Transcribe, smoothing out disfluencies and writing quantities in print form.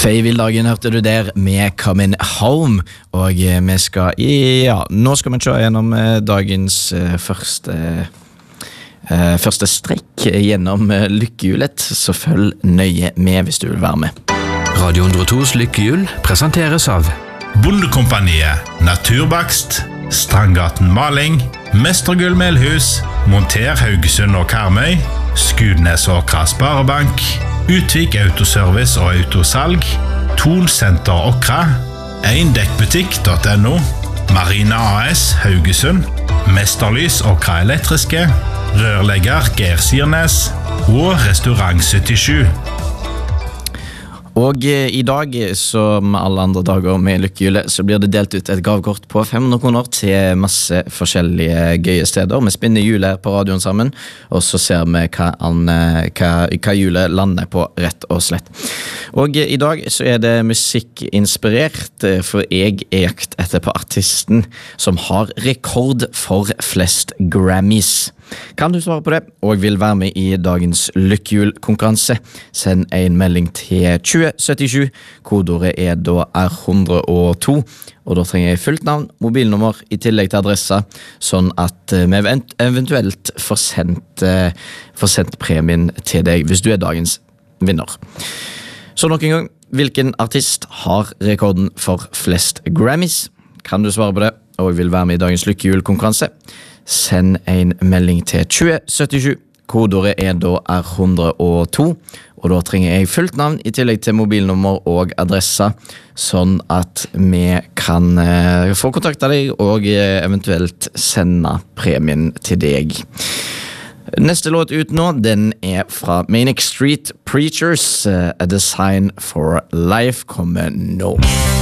Faye Wildagen hørte du der med Coming Home, og vi skal nå skal vi se gjennom dagens første strekk gjennom lykkehjulet, så følg nøye med hvis du vil være med. Radio 102s lykkehjul presenteres av Bondekompaniet, Naturbakst, Strandgaten Maling, Mestergull Melhus, Monter Haugesund og Karmøy, Skudnes Åkra Sparebank, Utvik Autoservice og Autosalg, Thon Center Åkra, Eindekkbutikk.no, Marina AS Haugesund, Mesterlys Åkra Elektriske, Rørlegger Geir Sirnes og Restaurant 77. Og i dag, som alle andre dager med lykkehjulet, så blir det delt ut et gavekort på 500 kroner til masse forskjellige gøye steder. Vi spinner hjulet her på radioen sammen, og så ser vi hva hjulet lander på, rett og slett. Og i dag så er det musikkinspirert, for jeg er jakt etter på artisten som har rekord for flest Grammys. Kan du svare på det, og vil være med i dagens lykkehjul-konkurranse? Send en melding til 2077, kodeordet er da R102, og da trenger jeg fullt navn, mobilnummer i tillegg til adressa, sånn at vi eventuelt får sendt premien til deg hvis du er dagens vinner. Så nok en gang, hvilken artist har rekorden for flest Grammys? Kan du svare på det, og vil være med i dagens lykkehjul-konkurranse? Send en melding til 2077, kodeordet er da R102, og da trenger jeg fullt navn i tillegg til mobilnummer og adressa, sånn at vi kan få kontakt av deg og eventuelt sende premien til deg. Neste låt ut nå, den er fra Manic Street Preachers, A Design for Life, kommer nå.